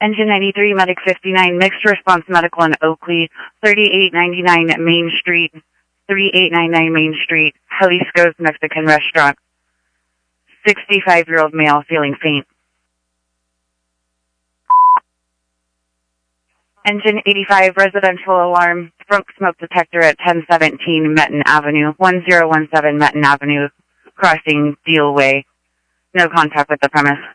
Engine 93, Medic 59, Mixed Response Medical in Oakley, 3899 Main Street, 3899 Main Street, Jalisco's Mexican Restaurant. 65-year-old male feeling faint. Engine 85, residential alarm, front smoke detector at 1017 Metten Avenue, 1017 Metten Avenue, crossing Deal Way. No contact with the premise.